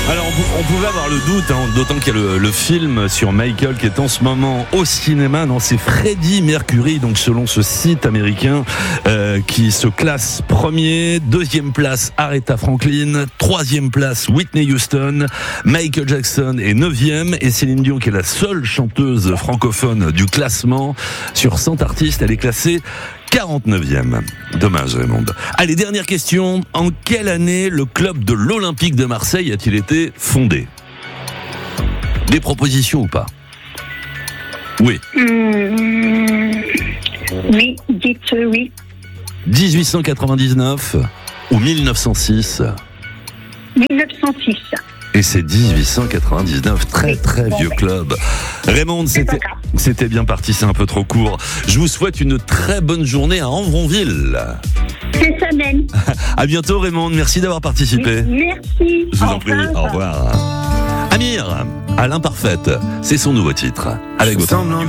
Alors on pouvait avoir le doute, d'autant qu'il y a le film sur Michael qui est en ce moment au cinéma. Non, c'est Freddie Mercury, donc selon ce site américain, qui se classe premier. Deuxième place Aretha Franklin, troisième place Whitney Houston, Michael Jackson est 9e et Céline Dion, qui est la seule chanteuse francophone du classement sur 100 artistes, elle est classée 49e. Dommage, Raymond. Allez, dernière question. En quelle année le club de l'Olympique de Marseille a-t-il été fondé? Des propositions ou pas? Oui. Oui, dites oui. 1899 ou 1906? 1906. Et c'est 1899, très vieux club. Raymond, c'était bien parti, c'est un peu trop court. Je vous souhaite une très bonne journée à Ambronville. C'est ça même. À bientôt Raymond, merci d'avoir participé. Merci. Je vous en prie, au revoir. Amir, à l'imparfaite, c'est son nouveau titre. Avec votre